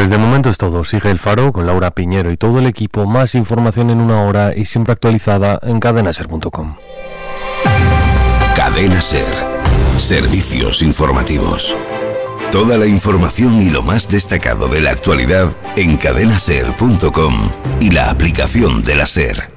Pues de momento es todo. Sigue El Faro con Laura Piñero y todo el equipo. Más información en una hora y siempre actualizada en cadenaser.com. Cadena Ser. Servicios informativos. Toda la información y lo más destacado de la actualidad en cadenaser.com y la aplicación de la SER.